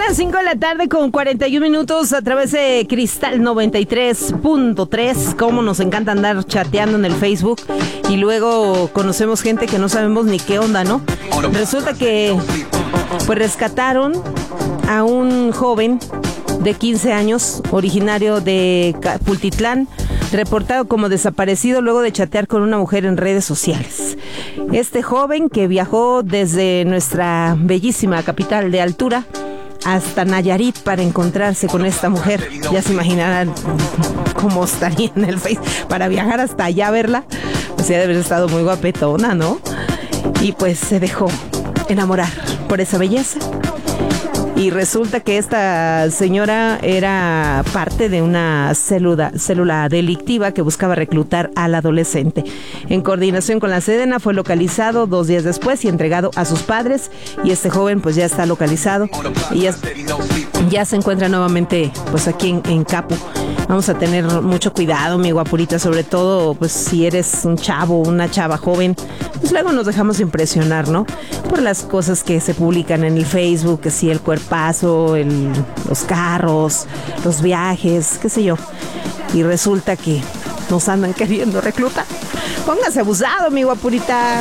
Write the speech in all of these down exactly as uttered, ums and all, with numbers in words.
las cinco de la tarde con cuarenta y un minutos a través de Cristal noventa y tres punto tres. Cómo nos encanta andar chateando en el Facebook y luego conocemos gente que no sabemos ni qué onda, ¿no? Resulta que pues rescataron a un joven de quince años, originario de Pultitlán, reportado como desaparecido luego de chatear con una mujer en redes sociales. Este joven, que viajó desde nuestra bellísima capital de altura hasta Nayarit para encontrarse con esta mujer, ya se imaginarán cómo estaría en el Face para viajar hasta allá a verla. O sea, debe haber estado muy guapetona, ¿no? Y pues se dejó enamorar por esa belleza. Y resulta que esta señora era parte de una célula, célula delictiva que buscaba reclutar al adolescente. En coordinación con la Sedena fue localizado dos días después y entregado a sus padres. Y este joven pues ya está localizado y ya, ya se encuentra nuevamente pues aquí en, en Capo. Vamos a tener mucho cuidado, mi guapurita, sobre todo pues si eres un chavo, una chava joven, pues luego nos dejamos impresionar, ¿no? Por las cosas que se publican en el Facebook, que si el cuerpazo, el, los carros, los viajes, qué sé yo. Y resulta que nos andan queriendo reclutar. Póngase abusado, mi guapurita.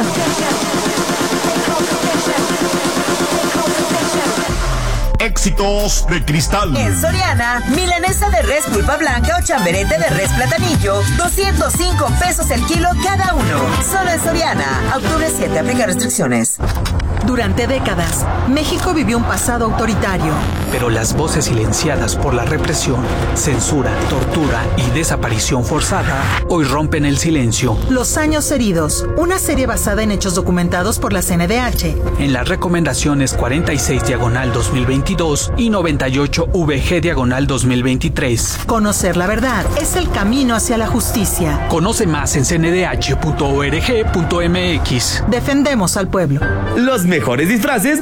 Éxitos de Cristal. En Soriana, milanesa de res pulpa blanca o chamberete de res platanillo, doscientos cinco pesos el kilo cada uno. Solo en Soriana. Octubre siete, aplica restricciones. Durante décadas, México vivió un pasado autoritario. Pero las voces silenciadas por la represión, censura, tortura y desaparición forzada hoy rompen el silencio. Los años heridos, una serie basada en hechos documentados por la C N D H. En las recomendaciones cuarenta y seis diagonal dos mil veintidós y noventa y ocho V G diagonal dos mil veintitrés. Conocer la verdad es el camino hacia la justicia. Conoce más en c n d h punto org punto m x. Defendemos al pueblo. Los mejores disfraces